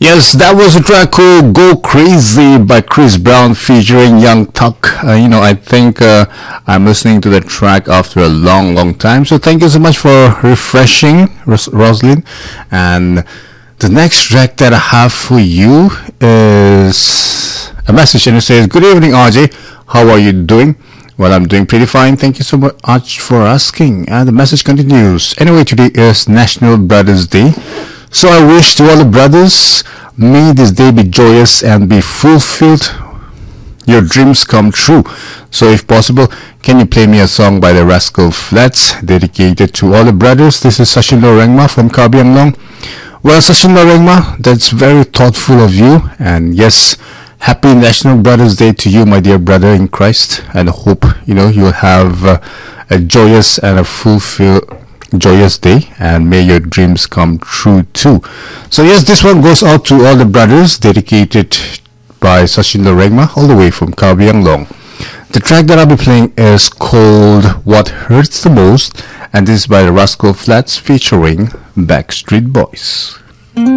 Yes, that was a track called Go Crazy by Chris Brown featuring Young Tuck. I think I'm listening to that track after a long, long time. So thank you so much for refreshing, Rosalind. And the next track that I have for you is a message, and it says, "Good evening, RJ. How are you doing?" Well, I'm doing pretty fine. Thank you so much for asking. And the message continues. Anyway, today is National Brothers Day. So I wish to all the brothers, may this day be joyous and be fulfilled. Your dreams come true. So if possible, can you play me a song by the Rascal Flatts dedicated to all the brothers? This is Sachin Lorengma from Kabiang Long. Well, Sachin Lorengma, that's very thoughtful of you. And yes, happy National Brothers Day to you, my dear brother in Christ. And hope, you'll have a joyous and a joyous day, and may your dreams come true too. So yes, this one goes out to all the brothers, dedicated by Sachin Lorengma, all the way from Kabiang Long. The track that I'll be playing is called What Hurts the Most, and this is by the Rascal Flatts featuring Backstreet Boys.